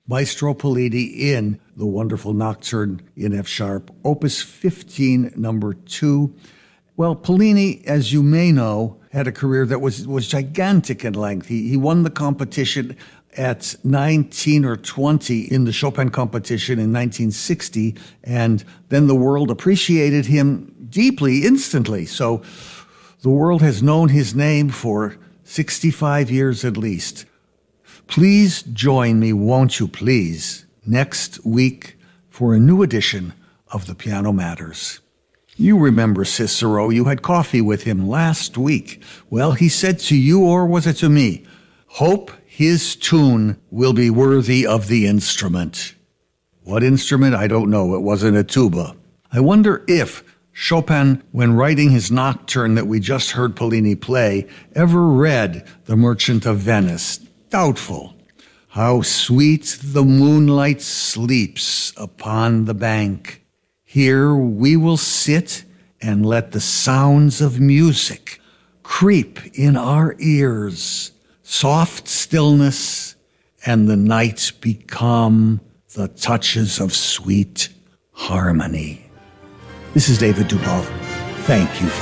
Maestro Politi in the wonderful Nocturne in F sharp, Opus 15, number 2. Well, Pollini, as you may know, had a career that was gigantic in length. He won the competition at 19 or 20 in the Chopin competition in 1960, and then the world appreciated him deeply, instantly. So the world has known his name for 65 years at least. Please join me, won't you please, next week for a new edition of The Piano Matters. You remember Cicero. You had coffee with him last week. Well, he said to you, or was it to me, hope his tune will be worthy of the instrument. What instrument? I don't know. It wasn't a tuba. I wonder if Chopin, when writing his nocturne that we just heard Pollini play, ever read The Merchant of Venice. Doubtful. How sweet the moonlight sleeps upon the bank. Here we will sit and let the sounds of music creep in our ears. Soft stillness and the night become the touches of sweet harmony. This is David Dubov. Thank you for